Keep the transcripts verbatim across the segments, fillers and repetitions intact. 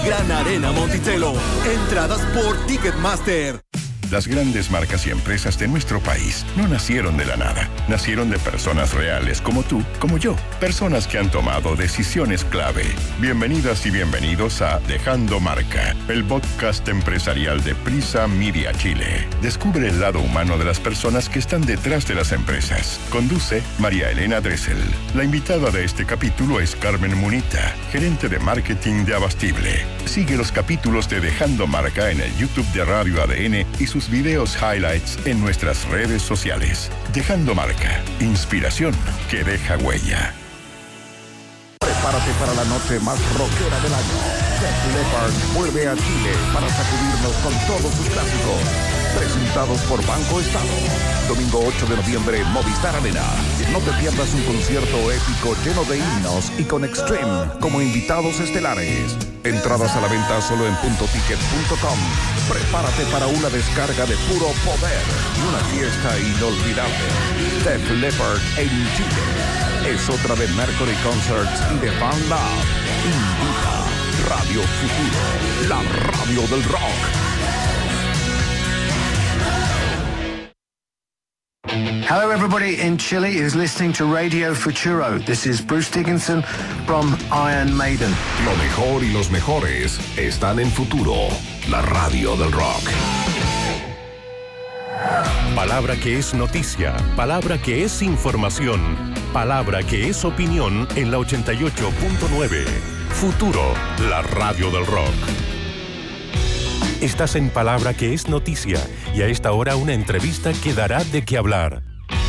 Gran Arena Monticello. Entradas por Ticketmaster. Las grandes marcas y empresas de nuestro país no nacieron de la nada. Nacieron de personas reales como tú, como yo. Personas que han tomado decisiones clave. Bienvenidas y bienvenidos a Dejando Marca, el podcast empresarial de Prisa Media Chile. Descubre el lado humano de las personas que están detrás de las empresas. Conduce María Elena Dressel. La invitada de este capítulo es Carmen Munita, gerente de marketing de Abastible. Sigue los capítulos de Dejando Marca en el YouTube de Radio A D N y sus videos highlights en nuestras redes sociales. Dejando Marca, inspiración que deja huella. Prepárate para la noche más rockera del año. Def Leppard vuelve a Chile para sacudirnos con todos sus clásicos. Presentados por Banco Estado. Domingo ocho de noviembre, Movistar Arena. No te pierdas un concierto épico lleno de himnos y con Extreme como invitados estelares. Entradas a la venta solo en punto ticket punto com. Prepárate para una descarga de puro poder y una fiesta inolvidable. Def Leppard en Chile. Es otra de Mercury Concerts y de Fan Lab. Invita Radio Futuro, la radio del rock. Hello, everybody in Chile is listening to Radio Futuro. This is Bruce Dickinson from Iron Maiden. Lo mejor y los mejores están en Futuro, la radio del rock. Palabra que es noticia, palabra que es información, palabra que es opinión en la ochenta y ocho punto nueve. Futuro, la radio del rock. Estás en Palabra que es noticia y a esta hora una entrevista que dará de qué hablar.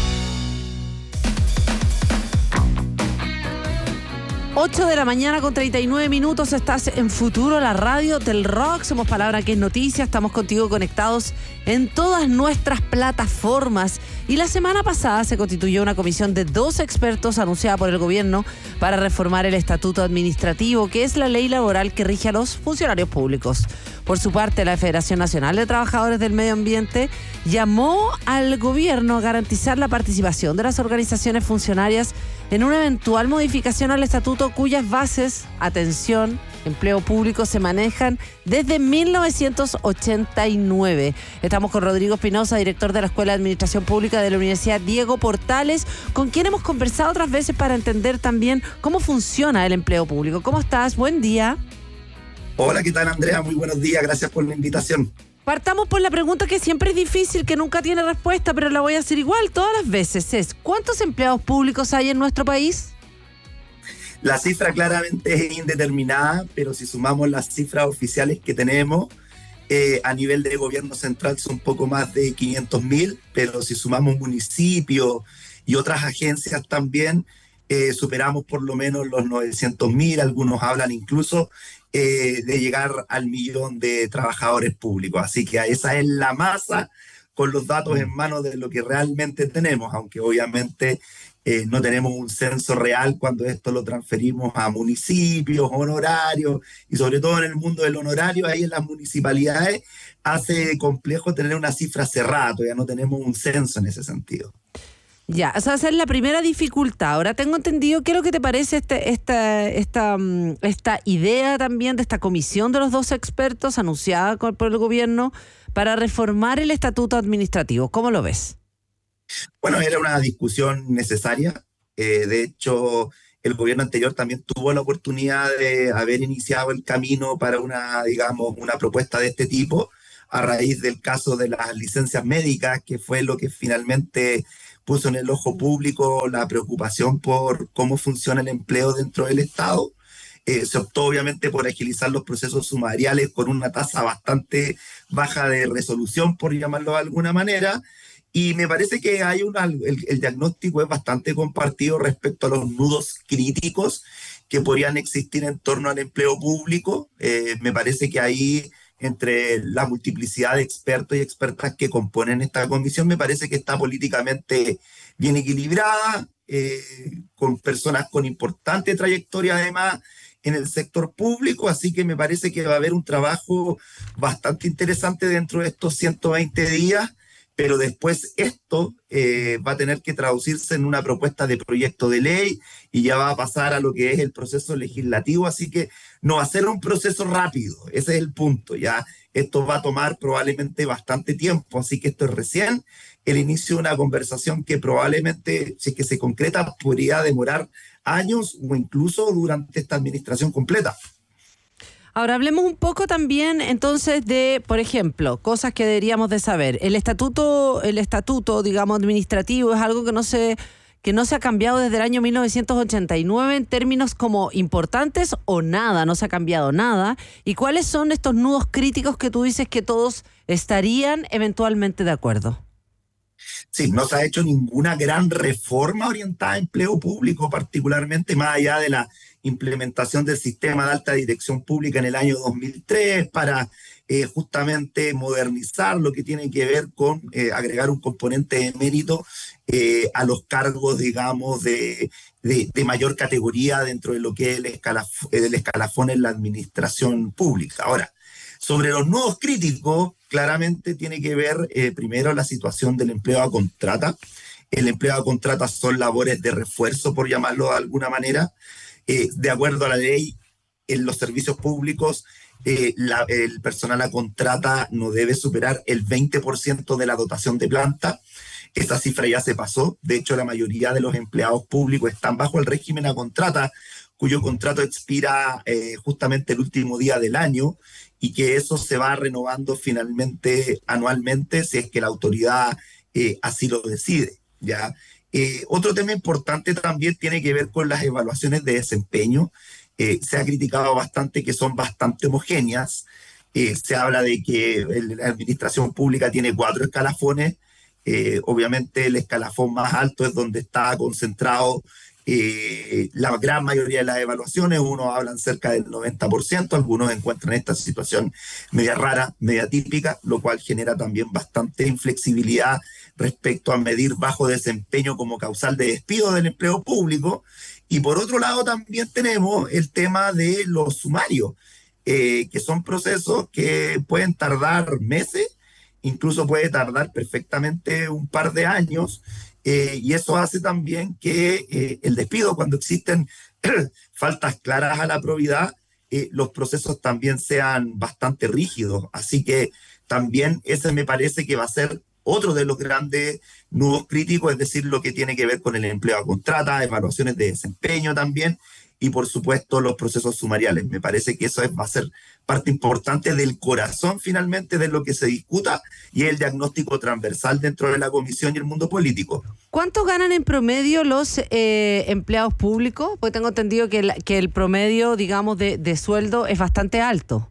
ocho de la mañana con treinta y nueve minutos, estás en Futuro, la radio del rock. Somos Palabra que es noticia, estamos contigo conectados en todas nuestras plataformas. Y la semana pasada se constituyó una comisión de dos expertos anunciada por el gobierno para reformar el estatuto administrativo, que es la ley laboral que rige a los funcionarios públicos. Por su parte, la Federación Nacional de Trabajadores del Medio Ambiente llamó al gobierno a garantizar la participación de las organizaciones funcionarias en una eventual modificación al estatuto cuyas bases, atención, empleo público, se manejan desde mil novecientos ochenta y nueve. Estamos con Rodrigo Espinosa, director de la Escuela de Administración Pública de la Universidad Diego Portales, con quien hemos conversado otras veces para entender también cómo funciona el empleo público. ¿Cómo estás? Buen día. Hola, ¿qué tal, Andrea? Muy buenos días, gracias por la invitación. Partamos por la pregunta que siempre es difícil, que nunca tiene respuesta, pero la voy a hacer igual todas las veces. Es, ¿cuántos empleados públicos hay en nuestro país? La cifra claramente es indeterminada, pero si sumamos las cifras oficiales que tenemos, eh, a nivel de gobierno central son un poco más de quinientos mil, pero si sumamos municipios y otras agencias también, eh, superamos por lo menos los novecientos mil, algunos hablan incluso eh, de llegar al millón de trabajadores públicos. Así que esa es la masa con los datos en manos de lo que realmente tenemos, aunque obviamente eh, no tenemos un censo real cuando esto lo transferimos a municipios, honorarios, y sobre todo en el mundo del honorario, ahí en las municipalidades, hace complejo tener una cifra cerrada, todavía no tenemos un censo en ese sentido. Ya, o sea, esa es la primera dificultad. Ahora tengo entendido, ¿qué es lo que te parece este, esta, esta, esta idea también de esta comisión de los dos expertos anunciada por el gobierno para reformar el estatuto administrativo? ¿Cómo lo ves? Bueno, era una discusión necesaria. Eh, de hecho, el gobierno anterior también tuvo la oportunidad de haber iniciado el camino para una, digamos, una propuesta de este tipo a raíz del caso de las licencias médicas, que fue lo que finalmente puso en el ojo público la preocupación por cómo funciona el empleo dentro del Estado. Eh, se optó obviamente por agilizar los procesos sumariales con una tasa bastante baja de resolución, por llamarlo de alguna manera, y me parece que hay una, el, el diagnóstico es bastante compartido respecto a los nudos críticos que podrían existir en torno al empleo público. Eh, me parece que ahí, entre la multiplicidad de expertos y expertas que componen esta comisión, me parece que está políticamente bien equilibrada, eh, con personas con importante trayectoria además en el sector público, así que me parece que va a haber un trabajo bastante interesante dentro de estos ciento veinte días, pero después esto eh, va a tener que traducirse en una propuesta de proyecto de ley y ya va a pasar a lo que es el proceso legislativo, así que no va a ser un proceso rápido, ese es el punto, ya. Esto va a tomar probablemente bastante tiempo, así que esto es recién el inicio de una conversación que probablemente, si es que se concreta, podría demorar años o incluso durante esta administración completa. Ahora hablemos un poco también entonces de, por ejemplo, cosas que deberíamos de saber. El estatuto, el estatuto, digamos, administrativo es algo que no se, que no se ha cambiado desde el año mil novecientos ochenta y nueve en términos como importantes o nada, no se ha cambiado nada. ¿Y cuáles son estos nudos críticos que tú dices que todos estarían eventualmente de acuerdo? Sí, no se ha hecho ninguna gran reforma orientada a empleo público, particularmente más allá de la implementación del sistema de alta dirección pública en el año dos mil tres para eh, justamente modernizar lo que tiene que ver con eh, agregar un componente de mérito eh, a los cargos, digamos, de, de, de mayor categoría dentro de lo que es el, escalaf el escalafón en la administración pública. Ahora, sobre los nudos críticos, claramente tiene que ver eh, primero la situación del empleo a contrata. El empleo a contrata son labores de refuerzo, por llamarlo de alguna manera. Eh, de acuerdo a la ley, en los servicios públicos, eh, la, el personal a contrata no debe superar el veinte por ciento de la dotación de planta. Esa cifra ya se pasó. De hecho, la mayoría de los empleados públicos están bajo el régimen a contrata, cuyo contrato expira eh, justamente el último día del año, y que eso se va renovando finalmente anualmente si es que la autoridad eh, así lo decide, ¿ya? Eh, otro tema importante también tiene que ver con las evaluaciones de desempeño. Eh, se ha criticado bastante que son bastante homogéneas. Eh, se habla de que el, la administración pública tiene cuatro escalafones. Eh, obviamente el escalafón más alto es donde está concentrado Eh, la gran mayoría de las evaluaciones. Unos hablan cerca del noventa por ciento, algunos encuentran esta situación media rara, media típica, lo cual genera también bastante inflexibilidad respecto a medir bajo desempeño como causal de despido del empleo público. Y por otro lado también tenemos el tema de los sumarios, eh, que son procesos que pueden tardar meses, incluso puede tardar perfectamente un par de años. Eh, y eso hace también que eh, el despido, cuando existen faltas claras a la probidad, eh, los procesos también sean bastante rígidos. Así que también ese me parece que va a ser otro de los grandes nudos críticos, es decir, lo que tiene que ver con el empleo a contrata, evaluaciones de desempeño también, y por supuesto los procesos sumariales. Me parece que eso es, va a ser parte importante del corazón finalmente de lo que se discuta, y el diagnóstico transversal dentro de la comisión y el mundo político. ¿Cuánto ganan en promedio los eh, empleados públicos? Porque tengo entendido que el, que el promedio, digamos, de, de sueldo es bastante alto.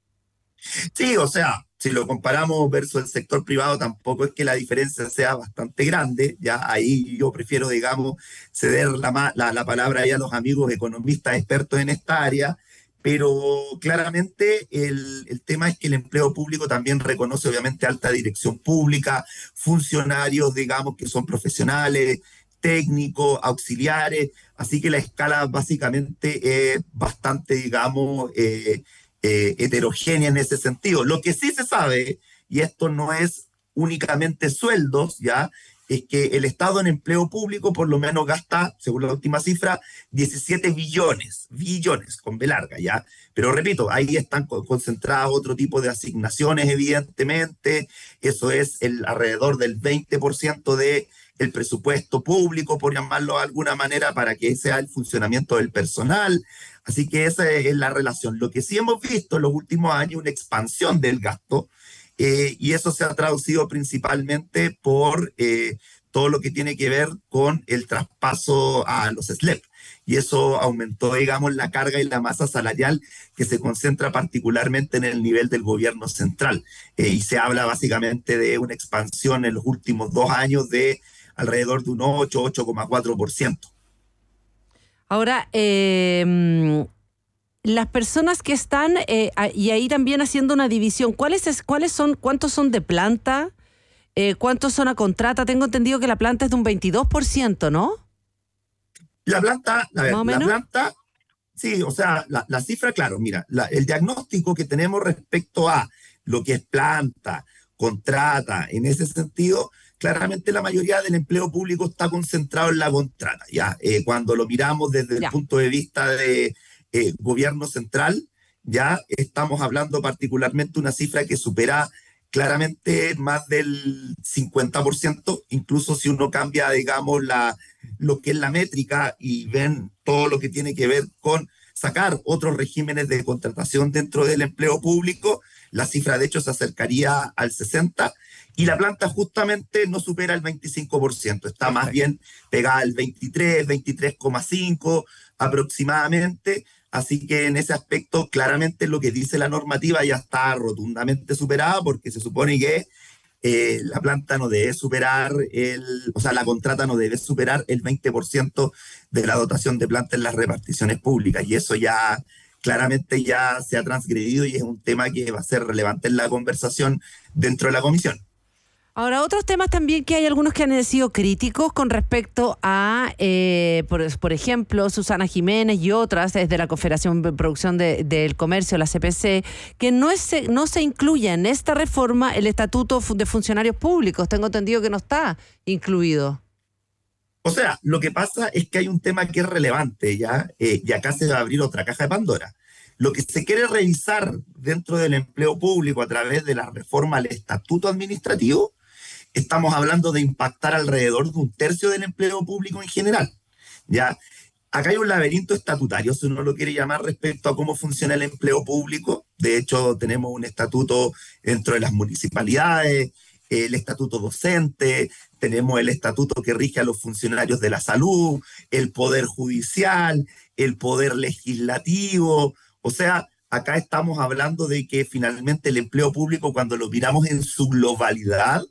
Sí, o sea, si lo comparamos versus el sector privado, tampoco es que la diferencia sea bastante grande. Ya ahí yo prefiero, digamos, ceder la, la, la palabra ahí a los amigos economistas expertos en esta área, pero claramente el, el tema es que el empleo público también reconoce obviamente alta dirección pública, funcionarios, digamos, que son profesionales, técnicos, auxiliares, así que la escala básicamente es bastante, digamos, eh, Eh, heterogénea en ese sentido. Lo que sí se sabe, y esto no es únicamente sueldos, ya, es que el Estado en empleo público por lo menos gasta, según la última cifra, diecisiete billones, billones con B larga, ya. Pero repito, ahí están concentradas otro tipo de asignaciones, evidentemente. Eso es el alrededor del veinte por ciento de el presupuesto público, por llamarlo de alguna manera, para que sea el funcionamiento del personal. Así que esa es la relación. Lo que sí hemos visto en los últimos años, una expansión del gasto, eh, y eso se ha traducido principalmente por eh, todo lo que tiene que ver con el traspaso a los S L E P. Y eso aumentó, digamos, la carga y la masa salarial que se concentra particularmente en el nivel del gobierno central. Eh, y se habla básicamente de una expansión en los últimos dos años de alrededor de un ocho, ocho coma cuatro por ciento. Ahora, eh, las personas que están, eh, y ahí también haciendo una división, ¿cuáles, es, cuáles son, cuántos son de planta? Eh, ¿Cuántos son a contrata? Tengo entendido que la planta es de un veintidós por ciento, ¿no? La planta, a ver, la planta, sí, o sea, la, la cifra, claro, mira, la, el diagnóstico que tenemos respecto a lo que es planta, contrata, en ese sentido, claramente la mayoría del empleo público está concentrado en la contrata, ya, eh, cuando lo miramos desde ya. el punto de vista de eh, gobierno central, ya estamos hablando particularmente de una cifra que supera claramente más del cincuenta por ciento, incluso si uno cambia, digamos, la, lo que es la métrica y ven todo lo que tiene que ver con sacar otros regímenes de contratación dentro del empleo público, la cifra de hecho se acercaría al sesenta por ciento, y la planta justamente no supera el veinticinco por ciento, está más bien pegada al veintitrés, veintitrés coma cinco aproximadamente, así que en ese aspecto claramente lo que dice la normativa ya está rotundamente superada, porque se supone que eh, la planta no debe superar, el, o sea, la contrata no debe superar el veinte por ciento de la dotación de planta en las reparticiones públicas, y eso ya claramente ya se ha transgredido y es un tema que va a ser relevante en la conversación dentro de la comisión. Ahora, otros temas también que hay algunos que han sido críticos con respecto a, eh, por, por ejemplo, Susana Jiménez y otras desde la Confederación de Producción de, del Comercio, la C P C, que no, es, no se incluye en esta reforma el Estatuto de Funcionarios Públicos. Tengo entendido que no está incluido. O sea, lo que pasa es que hay un tema que es relevante, ¿ya? Eh, y acá se va a abrir otra caja de Pandora. Lo que se quiere revisar dentro del empleo público a través de la reforma al Estatuto Administrativo, estamos hablando de impactar alrededor de un tercio del empleo público en general, ¿ya? Acá hay un laberinto estatutario, si uno lo quiere llamar, respecto a cómo funciona el empleo público. De hecho, tenemos un estatuto dentro de las municipalidades, el estatuto docente, tenemos el estatuto que rige a los funcionarios de la salud, el poder judicial, el poder legislativo. O sea, acá estamos hablando de que finalmente el empleo público, cuando lo miramos en su globalidad,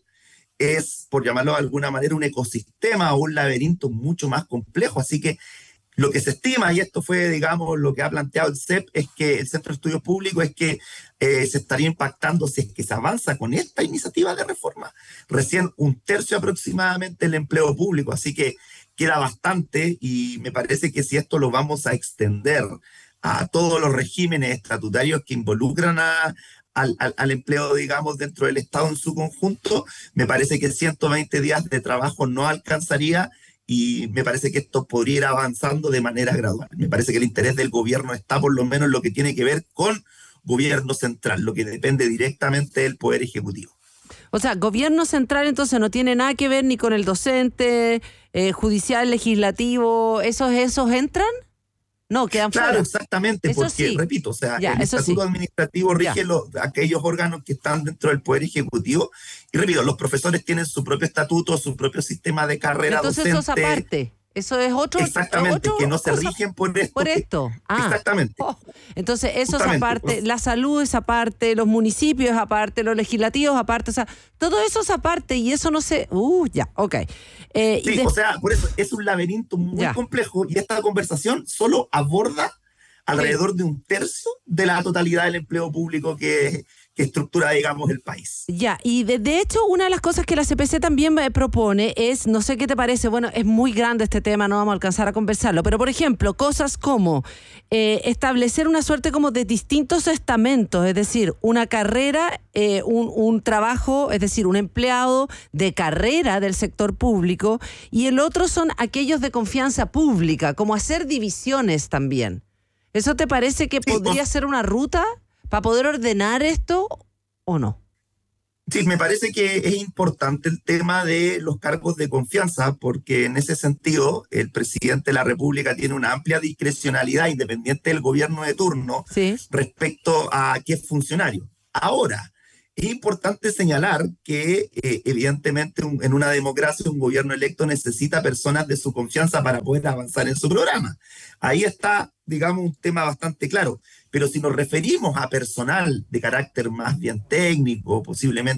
es, por llamarlo de alguna manera, un ecosistema o un laberinto mucho más complejo. Así que lo que se estima, y esto fue, digamos, lo que ha planteado el C E P, es que el Centro de Estudios Públicos es que eh, se estaría impactando, si es que se avanza con esta iniciativa de reforma, recién un tercio aproximadamente el empleo público. Así que queda bastante, y me parece que si esto lo vamos a extender a todos los regímenes estatutarios que involucran a Al, al, al empleo, digamos, dentro del Estado en su conjunto, me parece que ciento veinte días de trabajo no alcanzaría, y me parece que esto podría ir avanzando de manera gradual. Me parece que el interés del gobierno está por lo menos en lo que tiene que ver con gobierno central, lo que depende directamente del Poder Ejecutivo. O sea, gobierno central entonces no tiene nada que ver ni con el docente, eh, judicial, legislativo, ¿esos, esos entran? No, quedan claro, fuera. Exactamente, eso porque, sí. repito, o sea, ya, el estatuto sí. administrativo rige los, aquellos órganos que están dentro del Poder Ejecutivo, y repito, los profesores tienen su propio estatuto, su propio sistema de carrera entonces docente. Entonces eso es aparte, eso es otro... Exactamente, otro, que no se cosa, rigen por esto. Por que, esto, ah. Exactamente. Oh. Entonces eso Justamente, es aparte, pues, la salud es aparte, los municipios es aparte, los legislativos aparte, o sea, todo eso es aparte y eso no se... Uh, ya, ok. Eh, sí, y de... o sea, por eso es un laberinto muy ya. complejo, y esta conversación solo aborda alrededor de un tercio de la totalidad del empleo público que, que estructura, digamos, el país. Ya, y de, de hecho, una de las cosas que la C P C también propone es, no sé qué te parece, bueno, es muy grande este tema, no vamos a alcanzar a conversarlo, pero por ejemplo, cosas como eh, establecer una suerte como de distintos estamentos, es decir, una carrera, eh, un, un trabajo, es decir, un empleado de carrera del sector público, y el otro son aquellos de confianza pública, como hacer divisiones también. ¿Eso te parece que sí, podría o... ser una ruta para poder ordenar esto o no? Sí, me parece que es importante el tema de los cargos de confianza, porque en ese sentido el presidente de la República tiene una amplia discrecionalidad independiente del gobierno de turno, sí, respecto a qué es funcionario. Ahora, es importante señalar que eh, evidentemente un, en una democracia un gobierno electo necesita personas de su confianza para poder avanzar en su programa. Ahí está, digamos, un tema bastante claro. Pero si nos referimos a personal de carácter más bien técnico, posiblemente